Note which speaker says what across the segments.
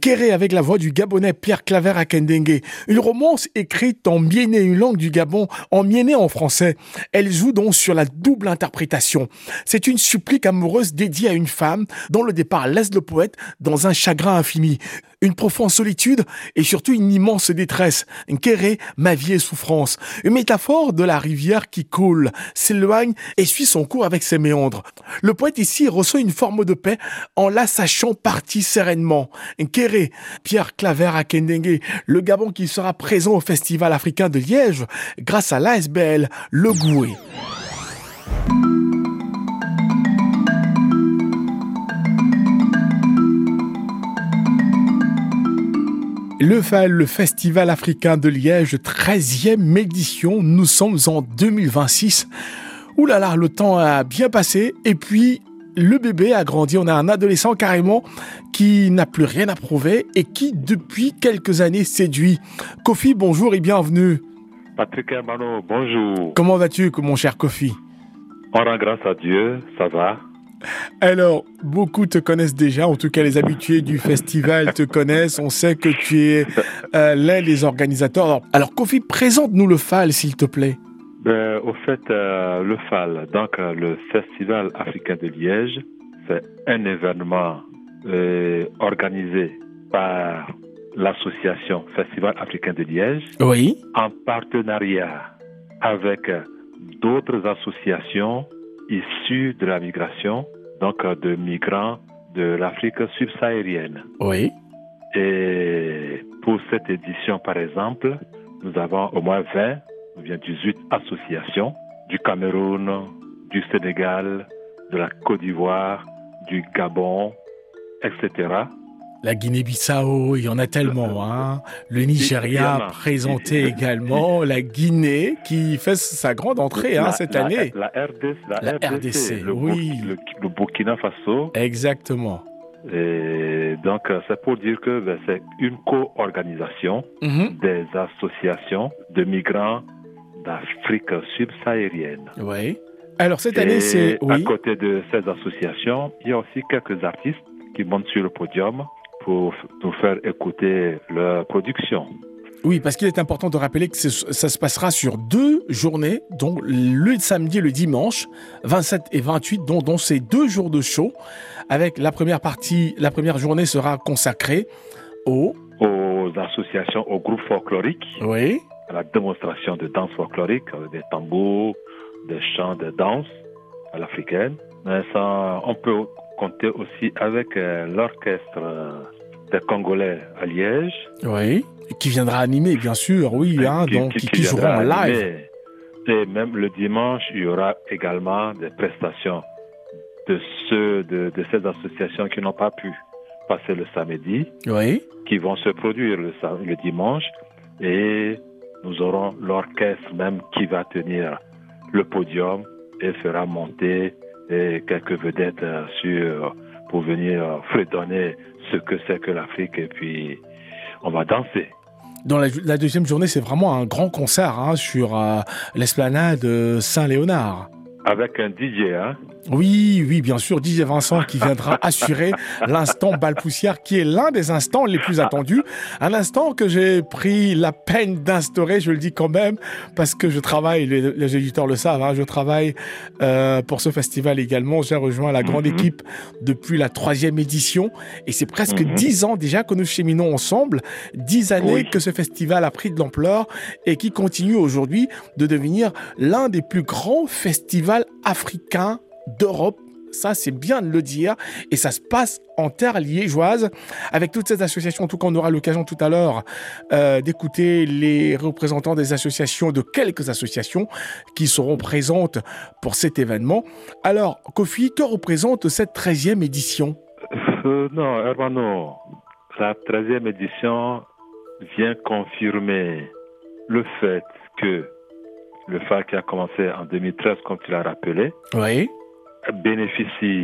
Speaker 1: Kéré avec la voix du Gabonais Pierre Claver Akendengue. Une romance écrite en miéné, une langue du Gabon, en miéné en français. Elle joue donc sur la double interprétation. C'est une supplique amoureuse dédiée à une femme dont le départ laisse le poète dans un chagrin infini. Une profonde solitude et surtout une immense détresse. Kéré, ma vie est souffrance. Une métaphore de la rivière qui coule, s'éloigne et suit son cours avec ses méandres. Le poète ici reçoit une forme de paix en la sachant partie sereinement. Kéré, Pierre Claver Akendengue, le Gabon qui sera présent au Festival africain de Liège grâce à l'ASBL Le Goué. Le FAL, le Festival africain de Liège, 13e édition. Nous sommes en 2026. Ouh là là, le temps a bien passé. Et puis, le bébé a grandi. On a un adolescent carrément qui n'a plus rien à prouver et qui, depuis quelques années, séduit. Kofi, bonjour et bienvenue.
Speaker 2: Patrick Hermano, bonjour.
Speaker 1: Comment vas-tu, mon cher Kofi?
Speaker 2: On rend grâce à Dieu, ça va.
Speaker 1: Alors, beaucoup te connaissent déjà, en tout cas les habitués du festival te connaissent, on sait que tu es l'un des organisateurs. Alors Kofi, présente-nous le FAL s'il te plaît.
Speaker 2: Au fait, le FAL, donc le Festival africain de Liège, c'est un événement organisé par l'association Festival africain de Liège,
Speaker 1: oui,
Speaker 2: en partenariat avec d'autres associations issus de la migration, donc de migrants de l'Afrique subsaharienne.
Speaker 1: Oui.
Speaker 2: Et pour cette édition, par exemple, nous avons au moins 20, ou bien 18 associations du Cameroun, du Sénégal, de la Côte d'Ivoire, du Gabon, etc.
Speaker 1: La Guinée-Bissau, il y en a tellement, hein. Le Nigeria présenté également, la Guinée qui fait sa grande entrée cette année.
Speaker 2: La RDC, le Burkina Faso.
Speaker 1: Exactement.
Speaker 2: Et donc, c'est pour dire que c'est une co-organisation des associations de migrants d'Afrique subsaharienne.
Speaker 1: Oui. Alors, cette année, c'est...
Speaker 2: À côté de ces associations, il y a aussi quelques artistes qui montent sur le podium pour nous faire écouter leur production.
Speaker 1: Oui, parce qu'il est important de rappeler que ça se passera sur 2 journées, donc le samedi et le dimanche, 27 et 28, dont c'est 2 jours de show, avec la première journée sera consacrée aux
Speaker 2: associations, aux groupes folkloriques,
Speaker 1: oui,
Speaker 2: à la démonstration de danse folklorique, avec des tambours, des chants de danse à l'africaine. Mais ça, on peut compter aussi avec l'orchestre des Congolais à Liège.
Speaker 1: Oui, qui viendra animer, bien sûr, oui, qui joueront en live.
Speaker 2: Et même le dimanche, il y aura également des prestations de ces associations qui n'ont pas pu passer le samedi,
Speaker 1: oui,
Speaker 2: qui vont se produire le dimanche. Et nous aurons l'orchestre même qui va tenir le podium et fera monter quelques vedettes pour venir fredonner ce que c'est que l'Afrique, et puis on va danser.
Speaker 1: Dans la deuxième journée, c'est vraiment un grand concert sur l'esplanade Saint-Léonard.
Speaker 2: Avec un DJ, hein?
Speaker 1: Oui, bien sûr, DJ Vincent qui viendra assurer l'instant Balpoussière, qui est l'un des instants les plus attendus. Un instant que j'ai pris la peine d'instaurer, je le dis quand même, parce que je travaille, les éditeurs le savent, je travaille pour ce festival également. J'ai rejoint la grande équipe depuis la 3e édition, et c'est presque 10 ans déjà que nous cheminons ensemble, 10 années que ce festival a pris de l'ampleur et qui continue aujourd'hui de devenir l'un des plus grands festivals africains d'Europe. Ça, c'est bien de le dire. Et ça se passe en terre liégeoise avec toutes ces associations. En tout cas, on aura l'occasion tout à l'heure d'écouter les représentants des associations, de quelques associations qui seront présentes pour cet événement. Alors, Kofi, que représente cette 13e édition?
Speaker 2: Non, Hermano, la 13e édition vient confirmer le fait que le FAL qui a commencé en 2013, comme tu l'as rappelé,
Speaker 1: oui,
Speaker 2: bénéficie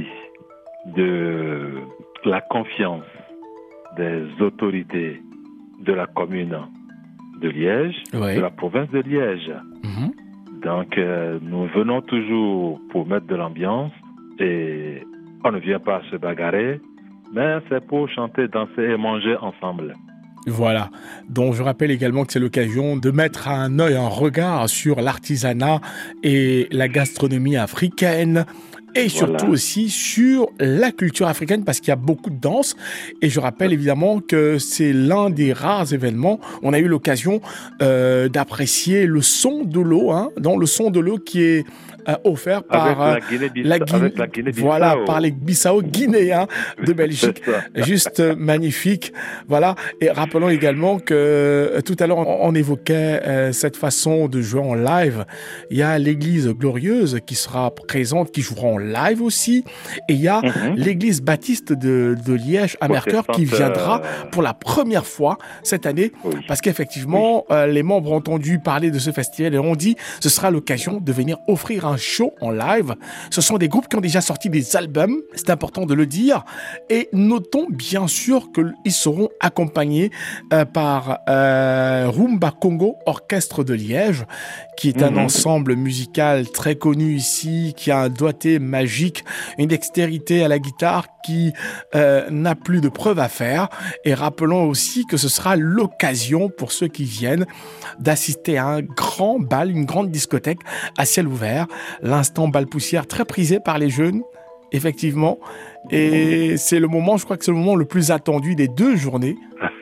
Speaker 2: de la confiance des autorités de la commune de Liège, de la province de Liège. Donc, nous venons toujours pour mettre de l'ambiance et on ne vient pas se bagarrer, mais c'est pour chanter, danser et manger ensemble.
Speaker 1: Voilà. Donc, je rappelle également que c'est l'occasion de mettre un œil, un regard sur l'artisanat et la gastronomie africaine. Et surtout aussi sur la culture africaine parce qu'il y a beaucoup de danse. Et je rappelle évidemment que c'est l'un des rares événements. On a eu l'occasion d'apprécier le son de l'eau, donc le son de l'eau qui est offert par
Speaker 2: la Guinée-Bissau.
Speaker 1: Voilà, par les Bissau guinéens de Belgique. Juste magnifique. Voilà. Et rappelons également que tout à l'heure, on évoquait cette façon de jouer en live. Il y a l'église glorieuse qui sera présente, qui jouera en live aussi. Et il y a l'église baptiste de Liège à Mercœur qui viendra pour la première fois cette année. Oui. Parce qu'effectivement, les membres ont entendu parler de ce festival et ont dit ce sera l'occasion de venir offrir un show en live. Ce sont des groupes qui ont déjà sorti des albums, c'est important de le dire. Et notons bien sûr qu'ils seront accompagnés par Rumba Congo Orchestre de Liège, qui est un ensemble musical très connu ici, qui a un doigté magique, une dextérité à la guitare qui n'a plus de preuves à faire. Et rappelons aussi que ce sera l'occasion pour ceux qui viennent d'assister à un grand bal, une grande discothèque à ciel ouvert. L'instant bal poussière très prisé par les jeunes, effectivement. Et c'est le moment, je crois que c'est le moment le plus attendu des 2 journées.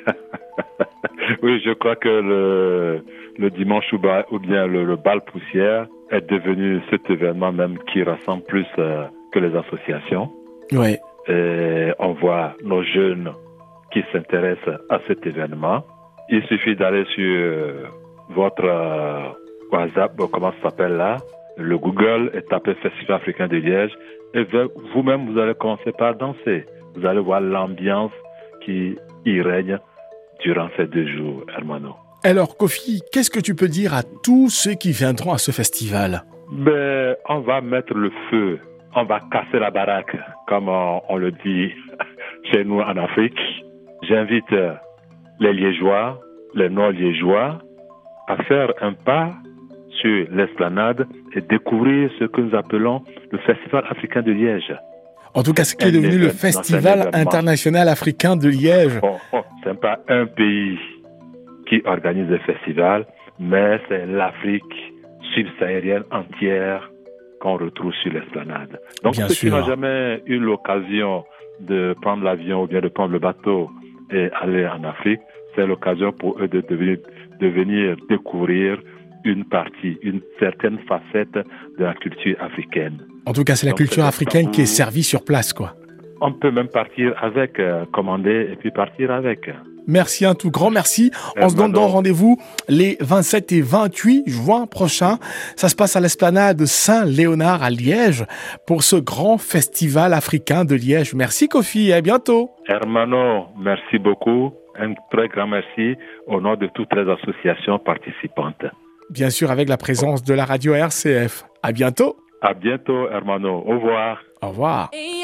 Speaker 2: Oui, je crois que le dimanche ou bien le bal poussière est devenu cet événement même qui rassemble plus que les associations.
Speaker 1: Oui.
Speaker 2: Et on voit nos jeunes qui s'intéressent à cet événement. Il suffit d'aller sur votre WhatsApp, comment ça s'appelle là, le Google, et taper Festival africain de Liège. Et vous-même, vous allez commencer par danser. Vous allez voir l'ambiance qui y règne durant ces 2 jours, Hermano.
Speaker 1: Alors, Kofi, qu'est-ce que tu peux dire à tous ceux qui viendront à ce festival?
Speaker 2: On va mettre le feu, on va casser la baraque, comme on le dit chez nous en Afrique. J'invite les Liégeois, les non-Liégeois, à faire un pas sur l'esplanade et découvrir ce que nous appelons le Festival africain de Liège.
Speaker 1: En tout cas, ce qui est devenu le Festival international africain de Liège.
Speaker 2: Ce n'est pas un pays qui organise le festival, mais c'est l'Afrique subsaharienne entière qu'on retrouve sur l'esplanade. Donc, ceux qui n'ont jamais eu l'occasion de prendre l'avion ou bien de prendre le bateau et aller en Afrique, c'est l'occasion pour eux de venir découvrir une certaine facette de la culture africaine.
Speaker 1: En tout cas, c'est la culture africaine qui est servie sur place, quoi.
Speaker 2: On peut même partir avec, commander et puis partir avec.
Speaker 1: Merci, un tout grand merci. On se donne donc rendez-vous les 27 et 28 juin prochains. Ça se passe à l'esplanade de Saint-Léonard à Liège pour ce grand festival africain de Liège. Merci Kofi et à bientôt.
Speaker 2: Hermano, merci beaucoup. Un très grand merci au nom de toutes les associations participantes.
Speaker 1: Bien sûr, avec la présence de la radio RCF. À bientôt.
Speaker 2: À bientôt, Hermano. Au revoir.
Speaker 1: Au revoir.